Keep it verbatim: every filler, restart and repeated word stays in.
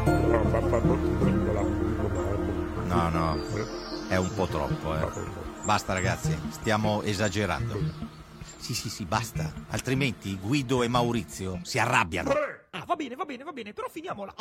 No, no, è un po' troppo, eh. Basta ragazzi, stiamo esagerando. Sì, sì, sì, basta. Altrimenti Guido e Maurizio si arrabbiano. Ah, va bene, va bene, va bene, però finiamola